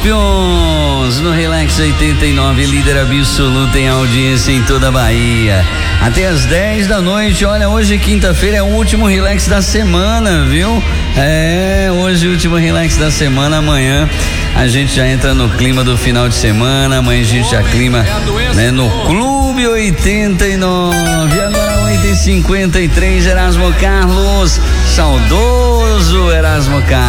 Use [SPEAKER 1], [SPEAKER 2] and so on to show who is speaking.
[SPEAKER 1] Champions no Relax 89, líder absoluto em audiência em toda a Bahia. Até às 10 da noite. Olha, hoje quinta-feira é o último Relax da semana, viu? Hoje o último Relax da semana. Amanhã a gente já entra no clima do final de semana. Amanhã a gente já clima, né, no Clube 89. Agora 8h53, Erasmo Carlos, saudoso Erasmo Carlos.